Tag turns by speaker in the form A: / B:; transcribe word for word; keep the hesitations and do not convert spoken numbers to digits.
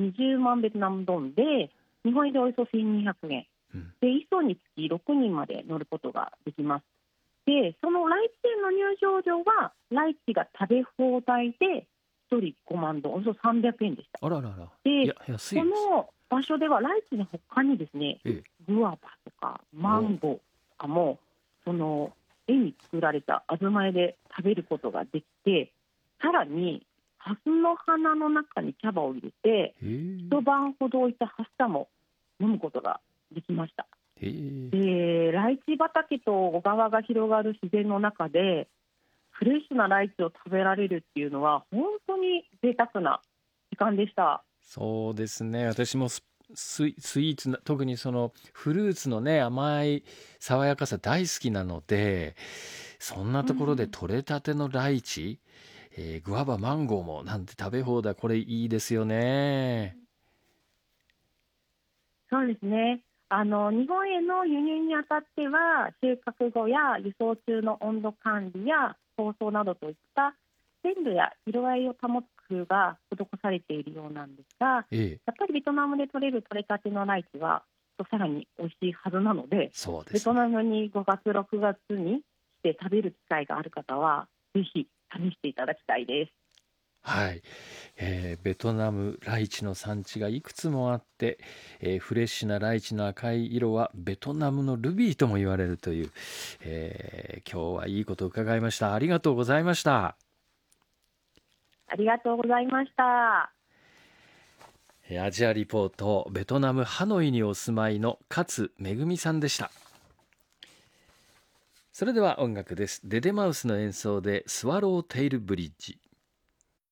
A: にじゅうまんベトナムドンで日本円でおよそせんにひゃくえん、うん、でいっそうにつきろくにんまで乗ることができます。でそのライチ店の入場料はライチが食べ放題でひとりごまんドン、およそさんびゃくえんでした。
B: あららら。
A: で
B: いや安い
A: こ
B: です。
A: の場所ではライチの他にですね、
B: ええ、
A: グアバとかマンゴーとかもその絵に作られたあずまえで食べることができて、さらにハスの花の中に茶葉を入れて一晩ほど置いたハス茶も飲むことができました。でライチ畑と小川が広がる自然の中でフレッシュなライチを食べられるっていうのは本当に贅沢な時間でした。
B: そうですね、私もススイスイーツな、特にそのフルーツのね甘い爽やかさ大好きなので、そんなところで採れたてのライチ、うん、えー、グアバマンゴーもなんて食べ放題、これいいですよね。
A: そうですね、あの日本への輸入にあたっては収穫後や輸送中の温度管理や包装などといった鮮度や色合いを保つ工夫が施されているようなんですが、ええ、やっぱりベトナムで採れる採れたてのライチはさらに美味しいはずなので、そうですね、ベトナムにごがつろくがつに来て食べる機会がある方はぜひ試していただきたいです。
B: はい、えー、ベトナムライチの産地がいくつもあって、えー、フレッシュなライチの赤い色はベトナムのルビーとも言われるという、えー、今日はいいことを伺いました。ありがとうございました。
A: ありがとうございました。
B: アジアリポート、ベトナムハノイにお住まいの勝めぐみさんでした。それでは音楽です。デデマウスの演奏でスワローテイルブリッジ。